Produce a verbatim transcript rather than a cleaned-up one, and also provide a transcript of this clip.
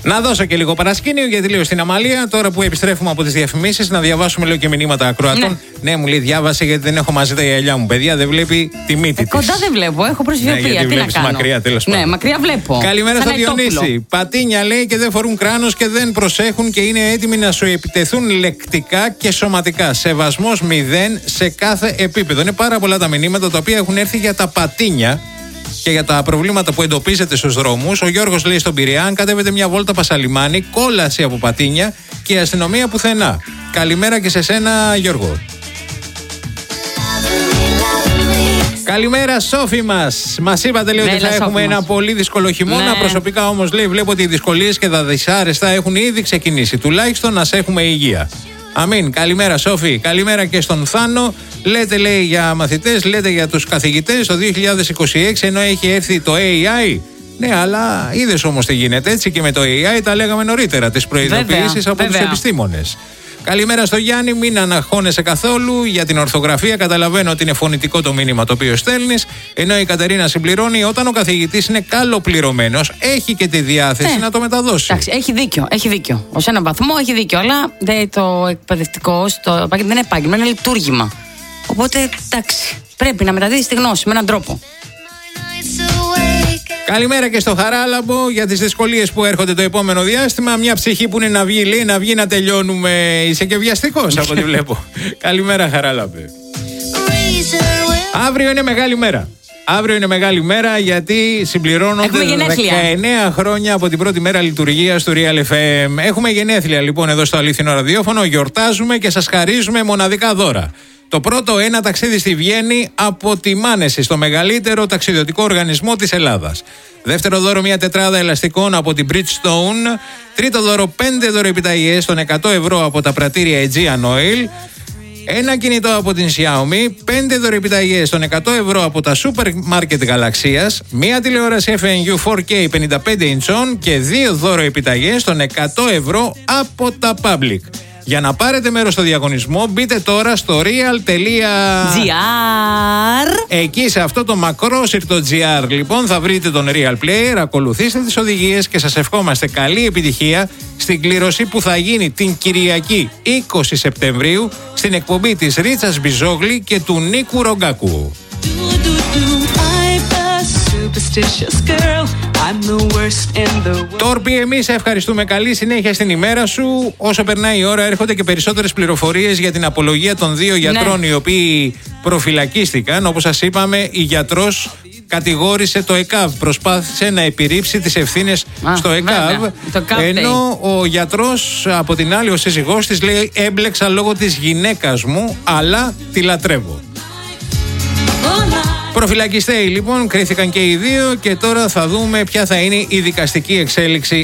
Να δώσω και λίγο παρασκήνιο γιατί λέω στην Αμαλία, τώρα που επιστρέφουμε από τις διαφημίσεις, να διαβάσουμε λίγο και μηνύματα ακροατών. Ναι, ναι μου λέει διάβασε γιατί δεν έχω μαζί τα γυαλιά μου. Παιδιά, δεν βλέπει τη μύτη ε, της. Κοντά δεν βλέπω, έχω προσβιοπία. Ναι, τι να κάνω. Μακριά, τέλος πάντων. Ναι, μακριά βλέπω. Καλημέρα στο Διονύση. Πατίνια λέει και δεν φορούν κράνος και δεν προσέχουν και είναι έτοιμοι να σου επιτεθούν λεκτικά και σωματικά. Σεβασμός μηδέν σε κάθε επίπεδο. Είναι πάρα πολλά τα μηνύματα τα οποία έχουν έρθει για τα πατίνια και για τα προβλήματα που εντοπίζετε στους δρόμους. Ο Γιώργος λέει στον Πειραιά: αν κατέβετε μια βόλτα Πασαλιμάνι, κόλαση από πατίνια και αστυνομία πουθενά. Καλημέρα και σε σένα, Γιώργο. Καλημέρα, Σόφη μας. Μας είπατε λέει, ότι θα έχουμε μας. ένα πολύ δύσκολο χειμώνα. Ναι. Προσωπικά όμως λέει: βλέπω ότι οι δυσκολίες και τα δυσάρεστα έχουν ήδη ξεκινήσει. Τουλάχιστον να έχουμε υγεία. Αμήν. Καλημέρα, Σόφη. Καλημέρα και στον Θάνο. Λέτε, λέει, για μαθητές, λέτε για τους καθηγητές το δύο χιλιάδες είκοσι έξι, ενώ έχει έρθει το έι άι. Ναι, αλλά είδες όμως τι γίνεται. Έτσι και με το έι άι τα λέγαμε νωρίτερα, τις προειδοποιήσεις από τους επιστήμονες. Καλημέρα στο Γιάννη, μην αναχώνεσαι καθόλου για την ορθογραφία. Καταλαβαίνω ότι είναι φωνητικό το μήνυμα το οποίο στέλνεις. Ενώ η Κατερίνα συμπληρώνει: όταν ο καθηγητής είναι καλοπληρωμένος, έχει και τη διάθεση ε, να το μεταδώσει. Εντάξει, έχει δίκιο. Έχει δίκιο. Ως έναν βαθμό έχει δίκιο. Αλλά δε, το εκπαιδευτικό το, δεν είναι επάγγελμα, είναι λειτουργήμα. Οπότε εντάξει, πρέπει να μεταδίδεις τη γνώση με έναν τρόπο. Καλημέρα και στο Χαράλαμπο για τις δυσκολίες που έρχονται το επόμενο διάστημα. Μια ψυχή που είναι να βγει, λέει να βγει να τελειώνουμε. Είσαι και βιαστικός από ό,τι βλέπω. Καλημέρα, Χαράλαμπε. Αύριο είναι μεγάλη μέρα. Αύριο είναι μεγάλη μέρα γιατί συμπληρώνονται δεκαεννέα χρόνια από την πρώτη μέρα λειτουργίας του Real εφ εμ. Έχουμε γενέθλια λοιπόν εδώ στο Αλήθινο Ραδιόφωνο. Γιορτάζουμε και σας χαρίζουμε μοναδικά δώρα. Το πρώτο, ένα ταξίδι στη Βιέννη από τη Μάνεση, στο μεγαλύτερο ταξιδιωτικό οργανισμό της Ελλάδας. Δεύτερο δώρο, μια τετράδα ελαστικών από την Bridgestone. Τρίτο δώρο, πέντε δωρεπιταγές των εκατό ευρώ από τα πρατήρια Aegean Oil. Ένα κινητό από την Xiaomi, πέντε δωρεπιταγές των εκατό ευρώ από τα σούπερ μάρκετ Γαλαξίας, μία τηλεόραση εφ εν γιου φορ κέι πενήντα πέντε ιντσών και δύο δωρεπιταγές των εκατό ευρώ από τα Public. Για να πάρετε μέρος στο διαγωνισμό, μπείτε τώρα στο real τελεία gr. Εκεί σε αυτό το μακρόσυρτο τζι αρ λοιπόν θα βρείτε τον Real Player, ακολουθήστε τις οδηγίες και σας ευχόμαστε καλή επιτυχία στην κλήρωση που θα γίνει την Κυριακή είκοσι Σεπτεμβρίου στην εκπομπή της Ρίτσας Μπιζόγλη και του Νίκου Ρογκάκου. Τόρπι, εμείς ευχαριστούμε. Καλή συνέχεια στην ημέρα σου. Όσο περνάει η ώρα έρχονται και περισσότερες πληροφορίες για την απολογία των δύο γιατρών ναι. οι οποίοι προφυλακίστηκαν. Όπως σας είπαμε, η γιατρός κατηγόρησε το ΕΚΑΒ, προσπάθησε να επιρρύψει τις ευθύνες Α, στο ΕΚΑΒ, ενώ ο γιατρός από την άλλη, ο σύζυγός της, λέει έμπλεξα λόγω της γυναίκας μου, αλλά τη λατρεύω. Προφυλακιστέοι λοιπόν κρίθηκαν και οι δύο και τώρα θα δούμε ποια θα είναι η δικαστική εξέλιξη